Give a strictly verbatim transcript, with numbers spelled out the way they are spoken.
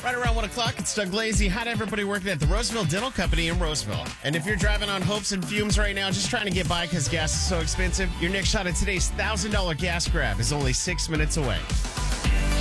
Right around one o'clock, it's Doug Lazy. Hi to everybody working at the Roseville Dental Company in Roseville. And if you're driving on hopes and fumes right now, just trying to get by because gas is so expensive, your next shot at today's one thousand dollars gas grab is only six minutes away.